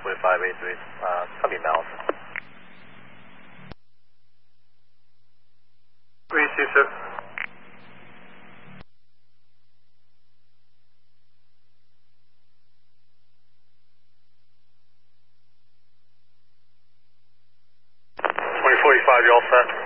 204583, copy Malice. Agree, sir. You all set?